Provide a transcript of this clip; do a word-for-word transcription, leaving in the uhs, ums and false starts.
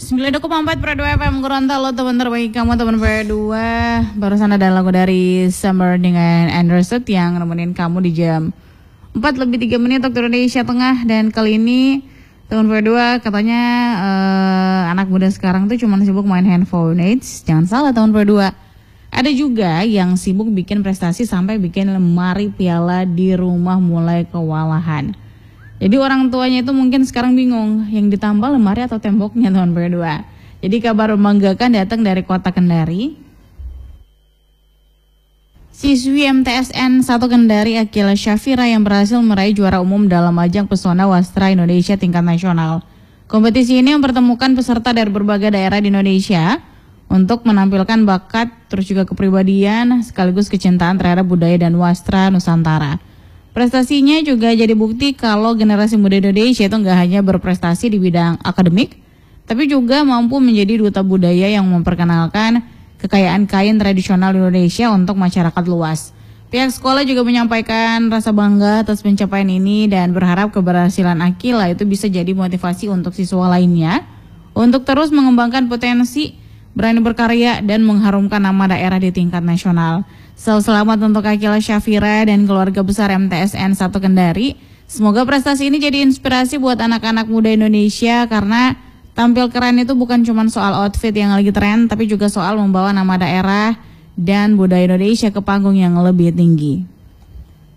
sembilan koma empat Pro dua F M Gorontalo, teman terbaik kamu, teman Pro dua. Barusan ada lagu dari Summer dengan Anderson yang nemenin kamu di jam empat lebih tiga menit waktu Indonesia Tengah. Dan kali ini teman Pro dua katanya uh, anak muda sekarang tuh cuma sibuk main handphone. Eits, jangan salah teman Pro dua. Ada juga yang sibuk bikin prestasi sampai bikin lemari piala di rumah mulai kewalahan. Jadi orang tuanya itu mungkin sekarang bingung, yang ditambal lemari atau temboknya teman berdua. Jadi kabar membanggakan datang dari kota Kendari. Siswi M T S N satu Kendari Akila Syafira yang berhasil meraih juara umum dalam ajang Pesona Wastra Indonesia tingkat nasional. Kompetisi ini mempertemukan peserta dari berbagai daerah di Indonesia untuk menampilkan bakat, terus juga kepribadian, sekaligus kecintaan terhadap budaya dan wastra Nusantara. Prestasinya juga jadi bukti kalau generasi muda Indonesia itu nggak hanya berprestasi di bidang akademik, tapi juga mampu menjadi duta budaya yang memperkenalkan kekayaan kain tradisional Indonesia untuk masyarakat luas. Pihak sekolah juga menyampaikan rasa bangga atas pencapaian ini dan berharap keberhasilan Akila itu bisa jadi motivasi untuk siswa lainnya untuk terus mengembangkan potensi, berani berkarya, dan mengharumkan nama daerah di tingkat nasional. Selalu selamat untuk Akila Syafira dan keluarga besar M T S N satu Kendari. Semoga prestasi ini jadi inspirasi buat anak-anak muda Indonesia, karena tampil keren itu bukan cuma soal outfit yang lagi tren, tapi juga soal membawa nama daerah dan budaya Indonesia ke panggung yang lebih tinggi.